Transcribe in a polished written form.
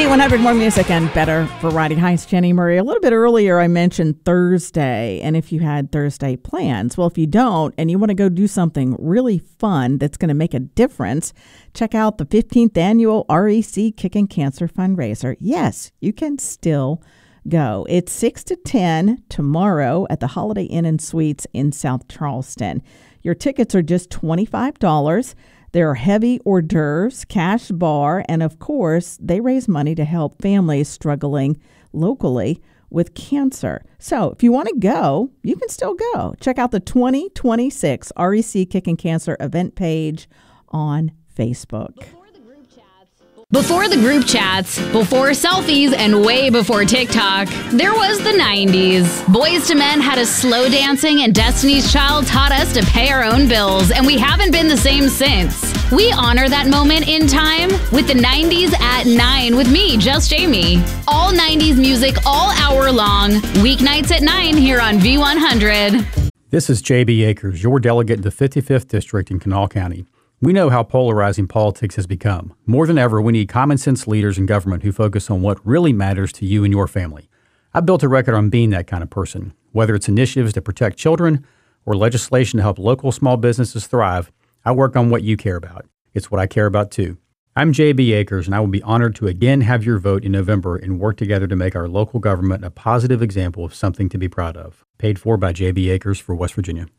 Z100, more music and better variety. Hi, it's Jenny Murray. A little bit earlier, I mentioned Thursday, and if you had Thursday plans. Well, if you don't, and you want to go do something really fun that's going to make a difference, check out the 15th annual REC Kicking Cancer fundraiser. Yes, you can still go. It's 6 to 10 tomorrow at the Holiday Inn and Suites in South Charleston. Your tickets are just $25. There are heavy hors d'oeuvres, cash bar, and of course, they raise money to help families struggling locally with cancer. So if you want to go, you can still go. Check out the 2026 REC Kicking Cancer event page on Facebook. Before the group chats, before selfies, and way before TikTok, there was the 90s. Boys to Men had us slow dancing, and Destiny's Child taught us to pay our own bills, and we haven't been the same since. We honor that moment in time with the 90s at 9 with me, Just Jamie. All 90s music all hour long, weeknights at 9 here on V100. This is J.B. Akers, your delegate in the 55th District in Kanawha County. We know how polarizing politics has become. More than ever, we need common sense leaders in government who focus on what really matters to you and your family. I've built a record on being that kind of person. Whether it's initiatives to protect children or legislation to help local small businesses thrive, I work on what you care about. It's what I care about too. I'm J.B. Akers, and I will be honored to again have your vote in November and work together to make our local government a positive example of something to be proud of. Paid for by J.B. Akers for West Virginia.